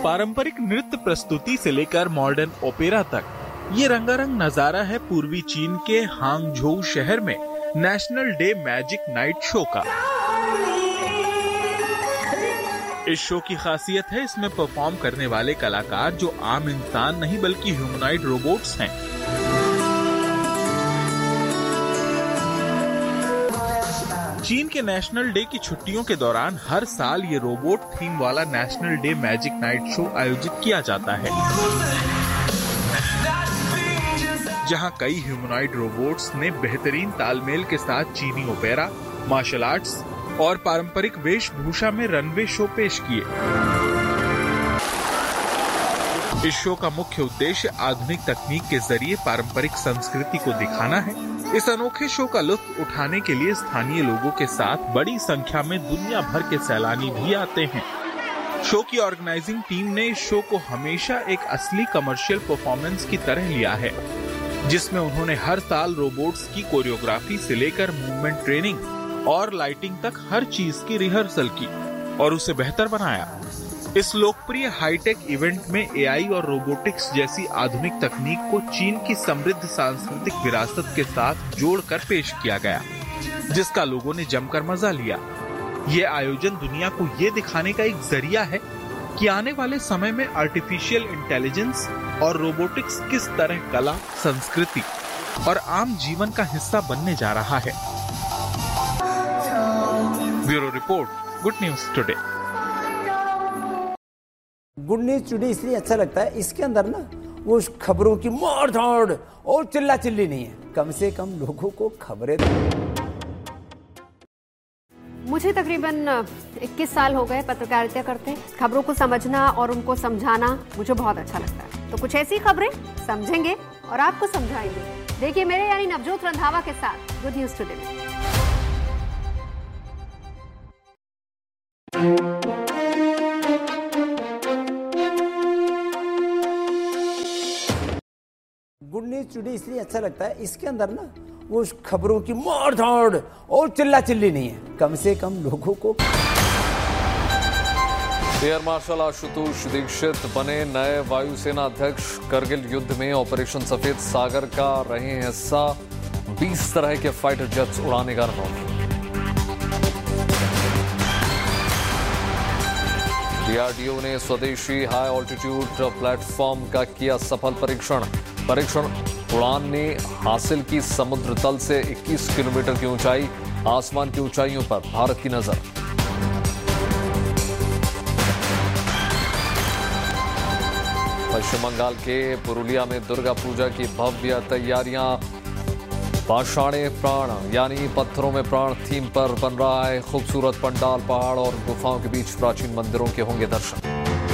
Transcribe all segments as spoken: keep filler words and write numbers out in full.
पारंपरिक नृत्य प्रस्तुति से लेकर मॉडर्न ओपेरा तक, ये रंगारंग नजारा है पूर्वी चीन के हांगझोउ शहर में national day magic night show का। इस शो की खासियत है इसमें परफॉर्म करने वाले कलाकार जो आम इंसान नहीं बल्कि ह्यूमनॉइड रोबोट्स हैं। चीन के नेशनल डे की छुट्टियों के दौरान हर साल ये रोबोट थीम वाला national day magic night show आयोजित किया जाता है, जहां कई ह्यूमनॉइड रोबोट्स ने बेहतरीन तालमेल के साथ चीनी ओपेरा, मार्शल आर्ट्स और पारंपरिक वेशभूषा में रनवे शो पेश किए। इस शो का मुख्य उद्देश्य आधुनिक तकनीक के जरिए पारंपरिक संस्कृति को दिखाना है। इस अनोखे शो का लुत्फ उठाने के लिए स्थानीय लोगों के साथ बड़ी संख्या में दुनिया भर के सैलानी भी आते हैं। शो की ऑर्गेनाइजिंग टीम ने इस शो को हमेशा एक असली कमर्शियल परफॉर्मेंस की तरह लिया है, जिसमें उन्होंने हर साल रोबोट्स की कोरियोग्राफी से लेकर मूवमेंट ट्रेनिंग और लाइटिंग तक हर चीज की रिहर्सल की और उसे बेहतर बनाया। इस लोकप्रिय हाईटेक इवेंट में एआई और रोबोटिक्स जैसी आधुनिक तकनीक को चीन की समृद्ध सांस्कृतिक विरासत के साथ जोड़कर पेश किया गया, जिसका लोगों ने जमकर मजा लिया। ये आयोजन दुनिया को ये दिखाने का एक जरिया है कि आने वाले समय में आर्टिफिशियल इंटेलिजेंस और रोबोटिक्स किस तरह कला, संस्कृति और आम जीवन का हिस्सा बनने जा रहा है। Bureau report, good news today. Good news today इसलिए अच्छा लगता है, इसके अंदर ना वो खबरों की मार धाड़ और चिल्ला चिल्ली नहीं है, कम से कम लोगों को खबरें। मुझे तकरीबन इक्कीस साल हो गए पत्रकारिता करते। खबरों को समझना और उनको समझाना मुझे बहुत अच्छा लगता है। तो कुछ ऐसी खबरें समझेंगे और आपको समझाएंगे। देखिए मेरे यानी नवजोत रंधावा के साथ गुड न्यूज टुडे में। गुड न्यूज टुडे इसलिए अच्छा लगता है, इसके अंदर ना वो खबरों की मार धाड़ और चिल्ला चिल्ली नहीं है, कम से कम लोगों को। एयर मार्शल आशुतोष दीक्षित बने नए वायुसेना अध्यक्ष। करगिल युद्ध में ऑपरेशन सफेद सागर का रहे हैं हिस्सा। बीस तरह के फाइटर जेट्स उड़ाने का अनुभव। डीआरडीओ ने स्वदेशी हाई ऑल्टीट्यूड प्लेटफॉर्म का किया सफल परीक्षण। परीक्षण उड़ान ने हासिल की समुद्र तल से इक्कीस किलोमीटर की ऊंचाई। आसमान की ऊंचाइयों पर भारत की नजर। पश्चिम बंगाल के पुरुलिया में दुर्गा पूजा की भव्य तैयारियां। पाषाणे प्राण यानी पत्थरों में प्राण थीम पर बन रहा है खूबसूरत पंडाल। पहाड़ और गुफाओं के बीच प्राचीन मंदिरों के होंगे दर्शन।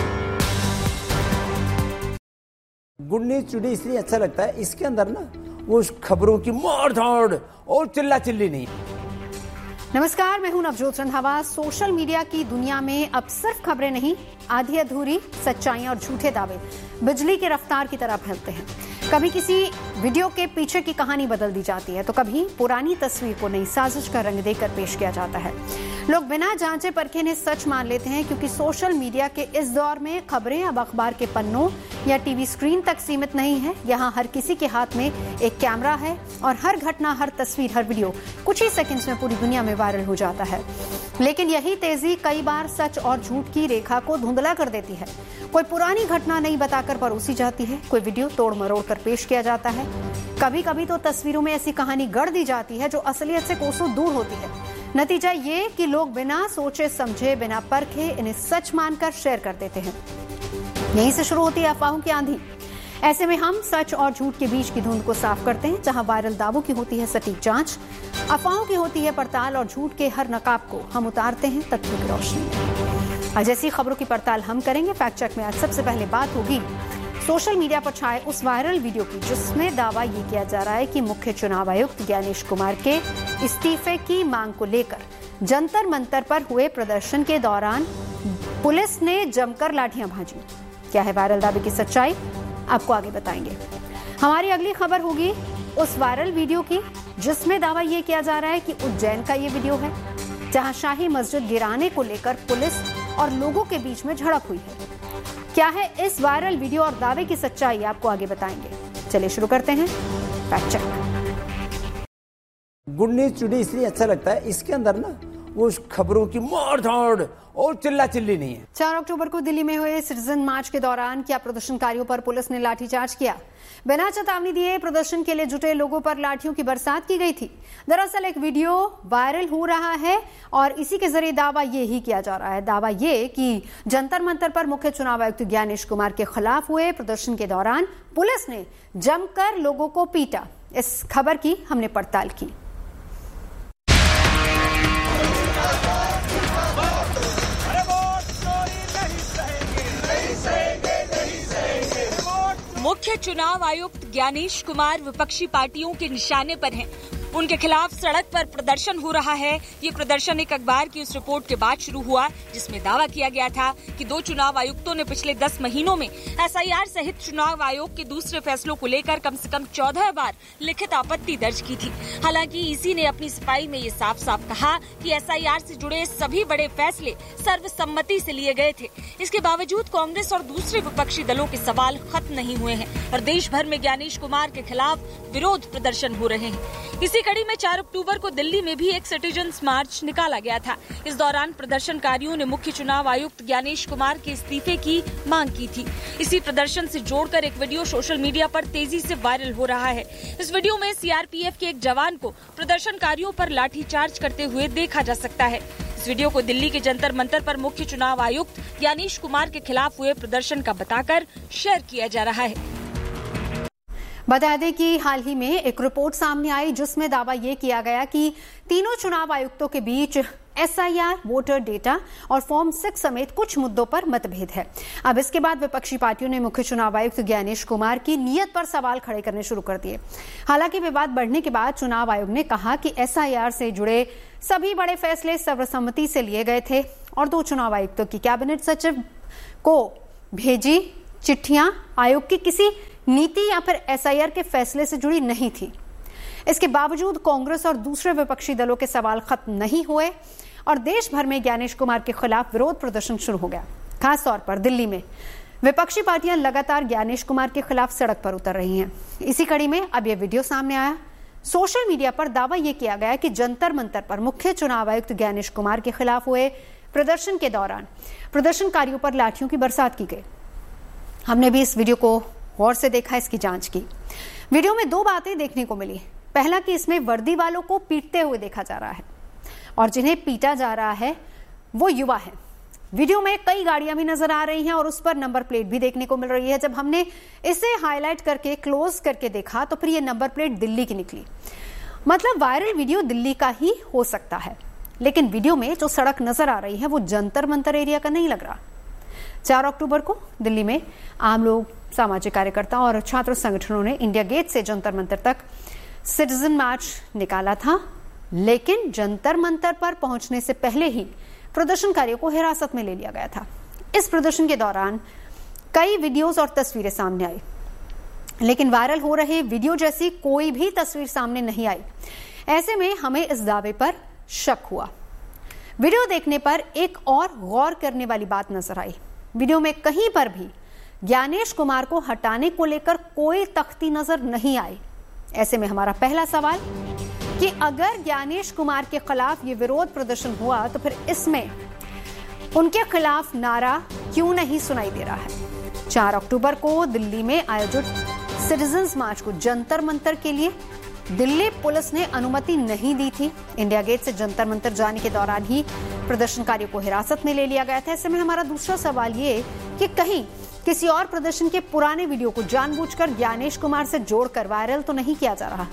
गुड न्यूज टुडे इसलिए अच्छा लगता है, इसके अंदर ना वो खबरों की मार धाड़ और चिल्ला चिल्ली नहीं। नमस्कार, मैं हूं नवजोत रंधावा। सोशल मीडिया की दुनिया में अब सिर्फ खबरें नहीं, आधी अधूरी सच्चाइयां और झूठे दावे बिजली की रफ्तार की तरह फैलते हैं। कभी किसी वीडियो के पीछे की कहानी बदल दी जाती है तो कभी पुरानी तस्वीर को नई साजिश का रंग देकर पेश किया जाता है। लोग बिना जांचे परखे इन्हें सच मान लेते हैं, क्योंकि सोशल मीडिया के इस दौर में खबरें अब अखबार के पन्नों या टीवी स्क्रीन तक सीमित नहीं है। यहाँ हर किसी के हाथ में एक कैमरा है और हर घटना, हर तस्वीर, हर वीडियो कुछ ही सेकंड्स में पूरी दुनिया में वायरल हो जाता है। लेकिन यही तेजी कई बार सच और झूठ की रेखा को धुंधला कर देती है। कोई पुरानी घटना नहीं बताकर परोसी जाती है, कोई वीडियो तोड़ मरोड़ कर पेश किया जाता है। कभी कभी तो तस्वीरों में ऐसी कहानी गढ़ दी जाती है जो असलियत से कोसों दूर होती है। नतीजा ये कि लोग बिना सोचे समझे, बिना परखे इन्हें सच मानकर शेयर कर देते हैं। यहीं से शुरू होती है अफवाहों की आंधी। ऐसे में हम सच और झूठ के बीच की धुंध को साफ करते हैं। जहां वायरल दावों की होती है सटीक जांच, अफवाहों की होती है पड़ताल और झूठ के हर नकाब को हम उतारते हैं तथ्यों की रोशनी में। आज ऐसी खबरों की पड़ताल हम करेंगे। फैक्ट चेक में आज सबसे पहले बात होगी सोशल मीडिया पर छाए उस वायरल वीडियो की जिसमें दावा ये किया जा रहा है कि मुख्य चुनाव आयुक्त ज्ञानेश कुमार के इस्तीफे की मांग को लेकर जंतर मंतर पर हुए प्रदर्शन के दौरान पुलिस ने जमकर लाठियां भाजी। क्या है वायरल दावे की सच्चाई, आपको आगे बताएंगे। हमारी अगली खबर होगी उस वायरल वीडियो की जिसमें दावा यह किया जा रहा है कि उज्जैन का ये वीडियो है, जहां शाही मस्जिद गिराने को लेकर पुलिस और लोगों के बीच में झड़प हुई है। क्या है इस वायरल वीडियो और दावे की सच्चाई, आपको आगे बताएंगे। चलिए शुरू करते हैं fact check. Good news today इसलिए अच्छा लगता है, इसके अंदर ना वो खबरों की मार धाड़ और चिल्ला चिल्ली नहीं है। चार अक्टूबर को दिल्ली में हुए सिटीजन मार्च के दौरान क्या प्रदर्शनकारियों पर पुलिस ने लाठीचार्ज किया? बिना चेतावनी दिए प्रदर्शन के लिए जुटे लोगों पर लाठियों की बरसात की गई थी। दरअसल एक वीडियो वायरल हो रहा है और इसी के जरिए दावा ये ही किया जा रहा है। दावा ये कि जंतर मंतर पर मुख्य चुनाव आयुक्त ज्ञानेश कुमार के खिलाफ हुए प्रदर्शन के दौरान पुलिस ने जमकर लोगों को पीटा। इस खबर की हमने पड़ताल की। मुख्य चुनाव आयुक्त ज्ञानेश कुमार विपक्षी पार्टियों के निशाने पर हैं। उनके खिलाफ सड़क पर प्रदर्शन हो रहा है। ये प्रदर्शन एक अखबार की उस रिपोर्ट के बाद शुरू हुआ जिसमें दावा किया गया था कि दो चुनाव आयुक्तों ने पिछले दस महीनों में एस आई आर सहित चुनाव आयोग के दूसरे फैसलों को लेकर कम से कम चौदह बार लिखित आपत्ति दर्ज की थी। हालांकि इसी ने अपनी सफाई में ये साफ साफ कहा कि एस आई आर से जुड़े सभी बड़े फैसले सर्वसम्मति से लिए गए थे। इसके बावजूद कांग्रेस और दूसरे विपक्षी दलों के सवाल खत्म नहीं हुए हैं और देश भर में ज्ञानेश कुमार के खिलाफ विरोध प्रदर्शन हो रहे हैं। इसी कड़ी में चार अक्टूबर को दिल्ली में भी एक सिटीजन्स मार्च निकाला गया था। इस दौरान प्रदर्शनकारियों ने मुख्य चुनाव आयुक्त ज्ञानेश कुमार के इस्तीफे की मांग की थी। इसी प्रदर्शन से जोड़कर एक वीडियो सोशल मीडिया पर तेजी से वायरल हो रहा है। इस वीडियो में सी आर पी एफ के एक जवान को प्रदर्शनकारियों पर लाठीचार्ज करते हुए देखा जा सकता है। इस वीडियो को दिल्ली के जंतर मंतर पर मुख्य चुनाव आयुक्त ज्ञानेश कुमार के खिलाफ हुए प्रदर्शन का बताकर शेयर किया जा रहा है। बता दें कि हाल ही में एक रिपोर्ट सामने आई जिसमें दावा ये किया गया कि तीनों चुनाव आयुक्तों के बीच S I R, voter data और फॉर्म सिक्स समेत कुछ मुद्दों पर मतभेद है। अब इसके बाद विपक्षी पार्टियों ने मुख्य चुनाव आयुक्त ज्ञानेश कुमार की नीयत पर सवाल खड़े करने शुरू कर दिए। हालांकि विवाद बढ़ने के बाद चुनाव आयोग ने कहा कि एस आई आर से जुड़े सभी बड़े फैसले सर्वसम्मति से लिए गए थे और दो चुनाव आयुक्तों की कैबिनेट सचिव को भेजी चिट्ठियां आयोग की किसी नीति या फिर एस आई आर के फैसले से जुड़ी नहीं थी। इसके बावजूद कांग्रेस और दूसरे विपक्षी दलों के सवाल खत्म नहीं हुए और देश भर में ज्ञानेश कुमार के खिलाफ विरोध प्रदर्शन शुरू हो गया। खासतौर पर दिल्ली में विपक्षी पार्टियां लगातार ज्ञानेश कुमार के खिलाफ सड़क पर उतर रही हैं। इसी कड़ी में अब यह वीडियो सामने आया। सोशल मीडिया पर दावा यह किया गया कि जंतर मंतर पर मुख्य चुनाव आयुक्त ज्ञानेश कुमार के खिलाफ हुए प्रदर्शन के दौरान प्रदर्शनकारियों पर लाठियों की बरसात की गई। हमने भी इस वीडियो को गौर से देखा, इसकी जांच की। वीडियो में दो बातें देखने को मिली। पहला कि इसमें वर्दी वालों को पीटते हुए देखा जा रहा है और जिन्हें पीटा जा रहा है वो युवा है। वीडियो में कई गाड़ियां भी नजर आ रही हैं और उस पर नंबर प्लेट भी देखने को मिल रही है। जब हमने इसे हाईलाइट करके क्लोज करके देखा तो फिर ये नंबर प्लेट दिल्ली की निकली। मतलब वायरल वीडियो दिल्ली का ही हो सकता है, लेकिन वीडियो में जो सड़क नजर आ रही है वो जंतर मंतर एरिया का नहीं लग रहा। चार अक्टूबर को दिल्ली में आम लोग, सामाजिक कार्यकर्ता और छात्र संगठनों ने इंडिया गेट से जंतर मंतर तक सिटीजन मार्च निकाला था, लेकिन जंतर मंतर पर पहुंचने से पहले ही प्रदर्शनकारियों को हिरासत में ले लिया गया था। इस प्रदर्शन के दौरान कई वीडियोस और तस्वीरें सामने आई, लेकिन वायरल हो रहे वीडियो जैसी कोई भी तस्वीर सामने नहीं आई। ऐसे में हमें इस दावे पर शक हुआ। वीडियो देखने पर एक और गौर करने वाली बात नजर आई। वीडियो में कहीं पर भी ज्ञानेश कुमार को हटाने को लेकर कोई तख्ती नजर नहीं आई। ऐसे में हमारा पहला सवाल कि अगर ज्ञानेश कुमार के खिलाफ ये विरोध प्रदर्शन हुआ तो फिर इसमें उनके खिलाफ नारा क्यों नहीं सुनाई दे रहा है? चार अक्टूबर को दिल्ली में आयोजित सिटीजन्स मार्च को जंतर मंतर के लिए दिल्ली पुलिस ने अनुमति नहीं दी थी। इंडिया गेट से जंतर मंतर जाने के दौरान ही प्रदर्शनकारियों को हिरासत में ले लिया गया था। ऐसे में हमारा दूसरा सवाल ये कि कहीं किसी और प्रदर्शन के पुराने वीडियो को जानबूझकर ज्ञानेश कुमार से जोड़कर वायरल तो नहीं किया जा रहा?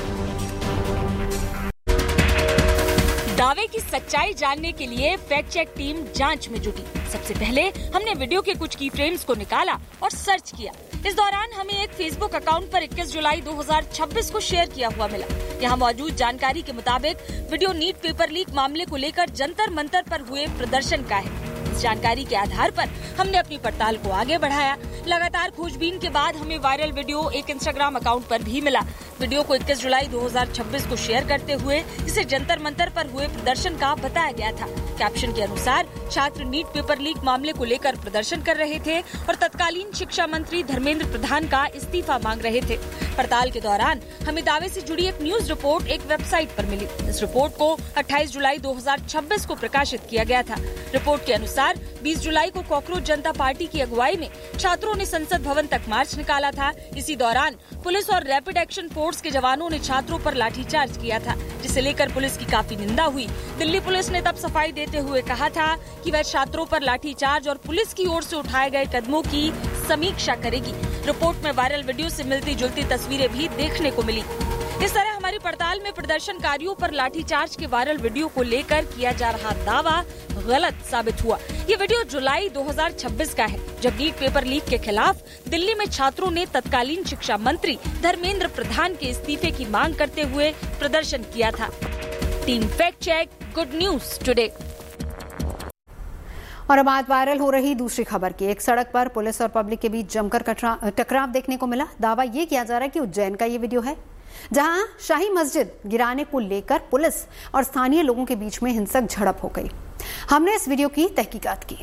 दावे की सच्चाई जानने के लिए फैक्ट चेक टीम जांच में जुटी। सबसे पहले हमने वीडियो के कुछ की फ्रेम्स को निकाला और सर्च किया। इस दौरान हमें एक फेसबुक अकाउंट पर इक्कीस जुलाई दो हज़ार छब्बीस को शेयर किया हुआ मिला। यहाँ मौजूद जानकारी के मुताबिक वीडियो नीट पेपर लीक मामले को लेकर जंतर मंतर पर हुए प्रदर्शन का है। इस जानकारी के आधार पर हमने अपनी पड़ताल को आगे बढ़ाया। लगातार खोजबीन के बाद हमें वायरल वीडियो एक इंस्टाग्राम अकाउंट पर भी मिला। वीडियो को इक्कीस जुलाई दो हज़ार छब्बीस को शेयर करते हुए इसे जंतर मंतर पर हुए प्रदर्शन का बताया गया था। कैप्शन के अनुसार छात्र नीट पेपर लीक मामले को लेकर प्रदर्शन कर रहे थे और तत्कालीन शिक्षा मंत्री धर्मेंद्र प्रधान का इस्तीफा मांग रहे थे। हड़ताल के दौरान हमें दावे से जुड़ी एक न्यूज रिपोर्ट एक वेबसाइट पर मिली। इस रिपोर्ट को अट्ठाईस जुलाई दो हज़ार छब्बीस को प्रकाशित किया गया था। रिपोर्ट के अनुसार बीस जुलाई को कॉकरोच जनता पार्टी की अगुवाई में छात्रों ने संसद भवन तक मार्च निकाला था। इसी दौरान पुलिस और रैपिड एक्शन फोर्स के जवानों ने छात्रों पर लाठीचार्ज किया था, जिसे लेकर पुलिस की काफी निंदा हुई। दिल्ली पुलिस ने तब सफाई देते हुए कहा था कि वह छात्रों पर लाठीचार्ज और पुलिस की ओर से उठाए गए कदमों की समीक्षा करेगी। रिपोर्ट में वायरल वीडियो से मिलती जुलती तस्वीरें भी देखने को मिली। इस तरह हमारी पड़ताल में प्रदर्शनकारियों पर लाठीचार्ज के वायरल वीडियो को लेकर किया जा रहा दावा गलत साबित हुआ। ये वीडियो जुलाई दो हज़ार छब्बीस का है, जब नीट पेपर लीक के खिलाफ दिल्ली में छात्रों ने तत्कालीन शिक्षा मंत्री धर्मेंद्र प्रधान के इस्तीफे की मांग करते हुए प्रदर्शन किया था। Team fact check, good news today. और अब बात वायरल हो रही दूसरी खबर की। एक सड़क पर पुलिस और पब्लिक के बीच जमकर टकराव देखने को मिला। दावा ये किया जा रहा है कि उज्जैन का ये वीडियो है, जहां शाही मस्जिद गिराने को लेकर पुलिस और स्थानीय लोगों के बीच में हिंसक झड़प हो गई। हमने इस वीडियो की तहकीकात की।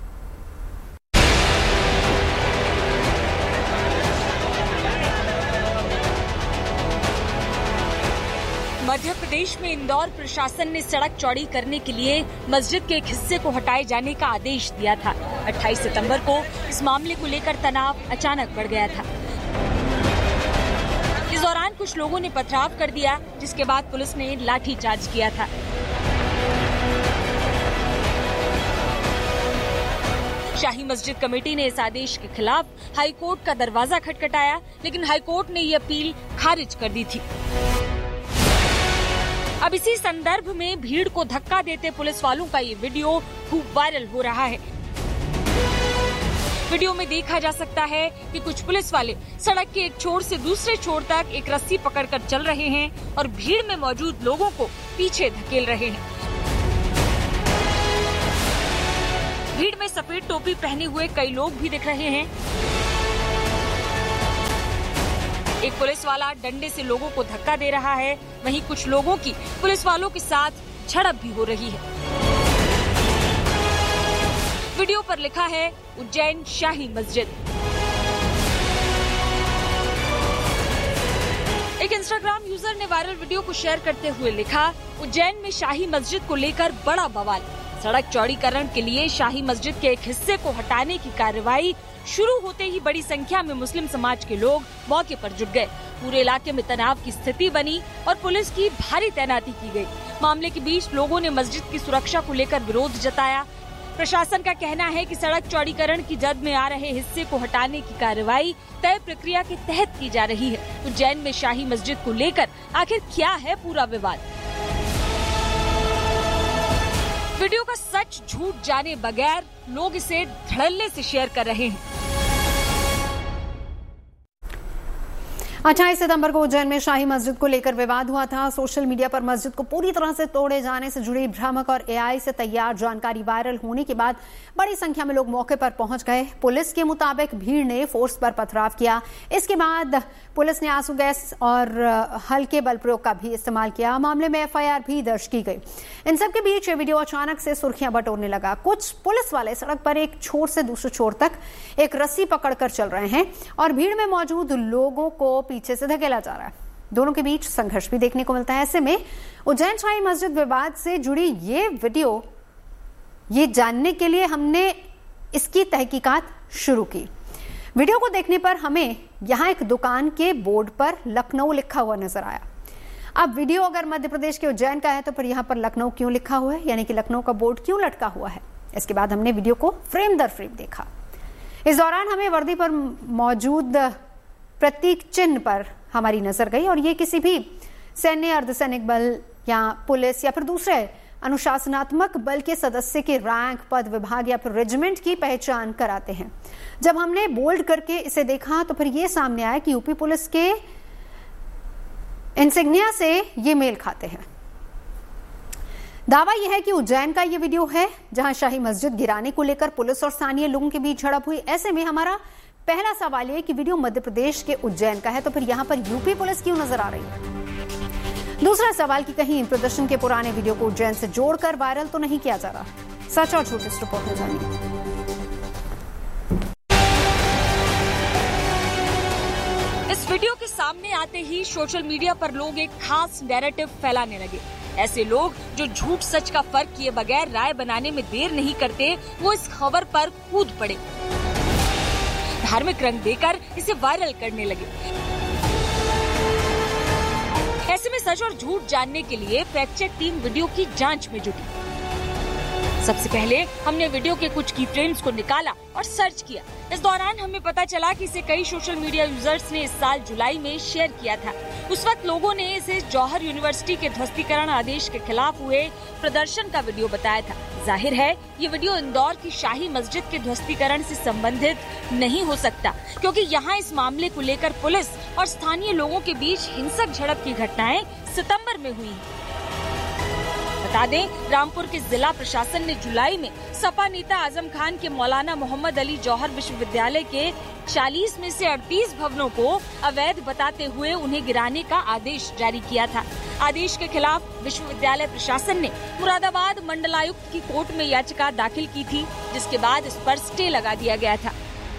मध्य प्रदेश में इंदौर प्रशासन ने सड़क चौड़ी करने के लिए मस्जिद के एक हिस्से को हटाए जाने का आदेश दिया था। अट्ठाईस सितंबर को इस मामले को लेकर तनाव अचानक बढ़ गया था। इस दौरान कुछ लोगों ने पथराव कर दिया, जिसके बाद पुलिस ने लाठीचार्ज किया था। शाही मस्जिद कमेटी ने इस आदेश के खिलाफ हाईकोर्ट का दरवाजा खटखटाया, लेकिन हाईकोर्ट ने ये अपील खारिज कर दी थी। अब इसी संदर्भ में भीड़ को धक्का देते पुलिस वालों का ये वीडियो खूब वायरल हो रहा है। वीडियो में देखा जा सकता है कि कुछ पुलिस वाले सड़क के एक छोर से दूसरे छोर तक एक रस्सी पकड़कर चल रहे हैं और भीड़ में मौजूद लोगों को पीछे धकेल रहे हैं। भीड़ में सफेद टोपी पहने हुए कई लोग भी दिख रहे हैं। एक पुलिस वाला डंडे से लोगों को धक्का दे रहा है, वहीं कुछ लोगों की पुलिस वालों के साथ झड़प भी हो रही है। वीडियो पर लिखा है उज्जैन शाही मस्जिद। एक इंस्टाग्राम यूजर ने वायरल वीडियो को शेयर करते हुए लिखा, उज्जैन में शाही मस्जिद को लेकर बड़ा बवाल। सड़क चौड़ीकरण के लिए शाही मस्जिद के एक हिस्से को हटाने की कार्रवाई शुरू होते ही बड़ी संख्या में मुस्लिम समाज के लोग मौके पर जुट गए। पूरे इलाके में तनाव की स्थिति बनी और पुलिस की भारी तैनाती की गई। मामले के बीच लोगों ने मस्जिद की सुरक्षा को लेकर विरोध जताया। प्रशासन का कहना है कि सड़क चौड़ीकरण की जद में आ रहे हिस्से को हटाने की कार्रवाई तय प्रक्रिया के तहत की जा रही है। उज्जैन में शाही मस्जिद को लेकर आखिर क्या है पूरा विवाद? वीडियो का सच झूठ जाने बगैर लोग इसे धड़ल्ले से शेयर कर रहे हैं। अट्ठाईस सितंबर को उज्जैन में शाही मस्जिद को लेकर विवाद हुआ था। सोशल मीडिया पर मस्जिद को पूरी तरह से तोड़े जाने से जुड़ी भ्रामक और एआई से तैयार जानकारी वायरल होने के बाद बड़ी संख्या में लोग मौके पर पहुंच गए। पुलिस के मुताबिक भीड़ ने फोर्स पर पथराव किया। इसके बाद पुलिस ने आंसू गैस और हल्के बल प्रयोग का भी इस्तेमाल किया। मामले में एफआईआर भी दर्ज की गई। इन सब के बीच ये वीडियो अचानक से सुर्खियां बटोरने लगा। कुछ पुलिस वाले सड़क पर एक छोर से दूसरे छोर तक एक रस्सी पकड़कर चल रहे हैं और भीड़ में मौजूद लोगों को पीछे से धकेला जा रहा है। दोनों के बीच संघर्ष भी देखने को मिलता है। ऐसे में उज्जैन शाही मस्जिद विवाद से जुड़ी ये वीडियो, ये जानने के लिए हमने इसकी तहकीकात शुरू की। वीडियो को देखने पर हमें यहां एक दुकान के बोर्ड पर लखनऊ लिखा हुआ नजर आया। अब वीडियो अगर मध्य प्रदेश के उज्जैन का है तो फिर यहां पर लखनऊ क्यों लिखा हुआ है, यानी कि लखनऊ का बोर्ड क्यों लटका हुआ है? इसके बाद हमने वीडियो को फ्रेम दर फ्रेम देखा। इस दौरान हमें वर्दी पर मौजूद प्रतीक चिन्ह पर हमारी नजर गई और ये किसी भी सैन्य, अर्धसैनिक बल या पुलिस या फिर दूसरे अनुशासनात्मक बल के सदस्य के रैंक, पद, विभाग या फिर रेजिमेंट की पहचान कराते हैं। जब हमने बोल्ड करके इसे देखा तो फिर ये सामने आया कि यूपी पुलिस के इंसिग्निया से ये मेल खाते हैं। दावा यह है कि उज्जैन का ये वीडियो है जहां शाही मस्जिद गिराने को लेकर पुलिस और स्थानीय लोगों के बीच झड़प हुई। ऐसे में हमारा पहला सवाल यह कि वीडियो मध्य प्रदेश के उज्जैन का है तो फिर यहां पर यूपी पुलिस क्यों नजर आ रही है? दूसरा सवाल कि कहीं प्रदर्शन के पुराने वीडियो को उज्जैन से जोड़कर वायरल तो नहीं किया जा रहा। सच और झूठ इस रिपोर्ट में जानिए। इस वीडियो के सामने आते ही सोशल मीडिया पर लोग एक खास नैरेटिव फैलाने लगे। ऐसे लोग जो झूठ सच का फर्क किए बगैर राय बनाने में देर नहीं करते, वो इस खबर पर कूद पड़े, धार्मिक रंग देकर इसे वायरल करने लगे। ऐसे में सच और झूठ जानने के लिए फैक्ट चेक टीम वीडियो की जांच में जुटी। सबसे पहले हमने वीडियो के कुछ की फ्रेम्स को निकाला और सर्च किया। इस दौरान हमें पता चला कि इसे कई सोशल मीडिया यूजर्स ने इस साल जुलाई में शेयर किया था। उस वक्त लोगों ने इसे जौहर यूनिवर्सिटी के ध्वस्तीकरण आदेश के खिलाफ हुए प्रदर्शन का वीडियो बताया था। जाहिर है ये वीडियो इंदौर की शाही मस्जिद के ध्वस्तीकरण से संबंधित नहीं हो सकता, क्योंकि यहाँ इस मामले को लेकर पुलिस और स्थानीय लोगों के बीच हिंसक झड़प की घटनाएं सितंबर में हुई। बता दें, रामपुर के जिला प्रशासन ने जुलाई में सपा नेता आजम खान के मौलाना मोहम्मद अली जौहर विश्वविद्यालय के चालीस में से अड़तीस भवनों को अवैध बताते हुए उन्हें गिराने का आदेश जारी किया था। आदेश के खिलाफ विश्वविद्यालय प्रशासन ने मुरादाबाद मंडलायुक्त की कोर्ट में याचिका दाखिल की थी, जिसके बाद इस पर स्टे लगा दिया गया था।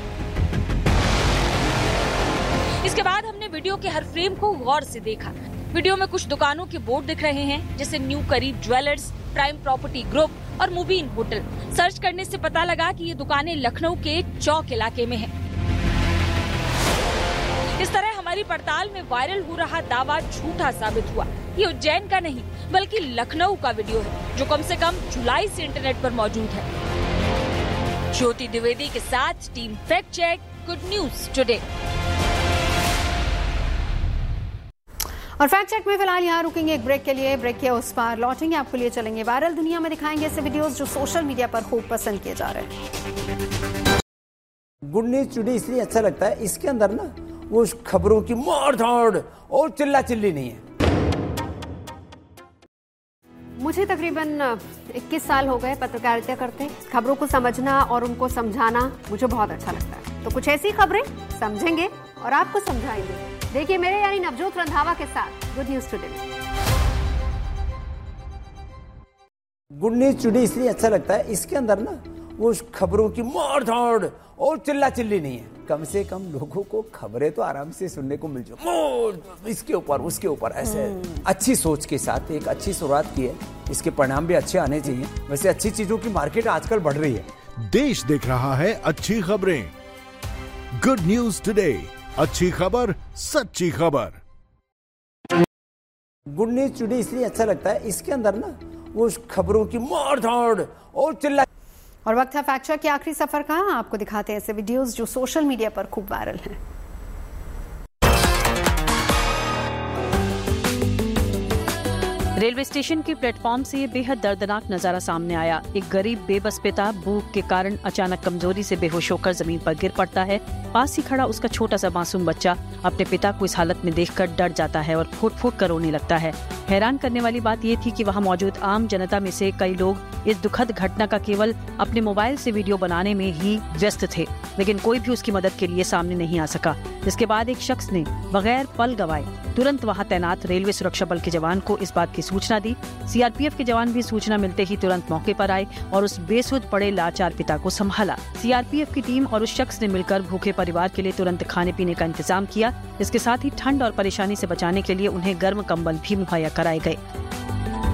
इसके बाद हमने वीडियो के हर फ्रेम को गौर से देखा। वीडियो में कुछ दुकानों के बोर्ड दिख रहे हैं, जैसे न्यू करीब ज्वेलर्स, प्राइम प्रॉपर्टी ग्रुप और मुबीन होटल। सर्च करने से पता लगा कि ये दुकानें लखनऊ के चौक इलाके में हैं। इस तरह हमारी पड़ताल में वायरल हो रहा दावा झूठा साबित हुआ। ये उज्जैन का नहीं बल्कि लखनऊ का वीडियो है, जो कम से कम जुलाई से इंटरनेट पर मौजूद है। ज्योति द्विवेदी के साथ team fact check, good news today. और फैक्ट चेक में फिलहाल यहाँ रुकेंगे एक ब्रेक के लिए। ब्रेक के उस पार लौटेंगे, आपके लिए चलेंगे वायरल दुनिया में, दिखाएंगे ऐसे वीडियोस जो सोशल मीडिया पर खूब पसंद किए जा रहे हैं। गुड न्यूज टुडे इसलिए अच्छा लगता है, इसके अंदर ना वो खबरों की मार धाड़ और चिल्ला चिल्ली नहीं है। मुझे तकरीबन इक्कीस साल हो गए पत्रकारिता करते। खबरों को समझना और उनको समझाना मुझे बहुत अच्छा लगता है। तो कुछ ऐसी खबरें समझेंगे और आपको समझाएंगे। देखिए मेरे यानी नवजोत रंधावा के साथ गुड न्यूज टुडे में। गुड न्यूज टुडे इसलिए अच्छा लगता है, इसके अंदर ना वो खबरों की मार धाड़ और चिल्ला चिल्ली नहीं है। कम से कम लोगों को खबरें तो आराम से सुनने को मिल जाए, इसके ऊपर उसके ऊपर ऐसे अच्छी सोच के साथ एक अच्छी शुरुआत की है। इसके परिणाम भी अच्छे आने चाहिए। वैसे अच्छी चीजों की मार्केट आजकल बढ़ रही है। देश देख रहा है अच्छी खबरें। गुड न्यूज टुडे, अच्छी खबर, सच्ची खबर। गुड न्यूज टुडे इसलिए अच्छा लगता है, इसके अंदर ना वो खबरों की मार धाड़ और चिल्ला। और वक्त है फैक्ट चेक के आखिरी सफर का। आपको दिखाते हैं ऐसे वीडियोस जो सोशल मीडिया पर खूब वायरल हैं। रेलवे स्टेशन के प्लेटफॉर्म से ये बेहद दर्दनाक नजारा सामने आया। एक गरीब बेबस पिता भूख के कारण अचानक कमजोरी से बेहोश होकर जमीन पर गिर पड़ता है। पास ही खड़ा उसका छोटा सा मासूम बच्चा अपने पिता को इस हालत में देखकर डर जाता है और फूट फूट कर रोने लगता है। हैरान करने वाली बात ये थी कि वहाँ मौजूद आम जनता में से कई लोग इस दुखद घटना का केवल अपने मोबाइल से वीडियो बनाने में ही व्यस्त थे, लेकिन कोई भी उसकी मदद के लिए सामने नहीं आ सका। जिसके बाद एक शख्स ने बगैर पल गवाए तुरंत वहां तैनात रेलवे सुरक्षा बल के जवान को इस बात की सूचना दी। सीआरपीएफ के जवान भी सूचना मिलते ही तुरंत मौके पर आए और उस बेसुध पड़े लाचार पिता को संभाला। सीआरपीएफ की टीम और उस शख्स ने मिलकर भूखे परिवार के लिए तुरंत खाने पीने का इंतजाम किया। इसके साथ ही ठंड और परेशानी से बचाने के लिए उन्हें गर्म कंबल भी मुहैया कराए गए।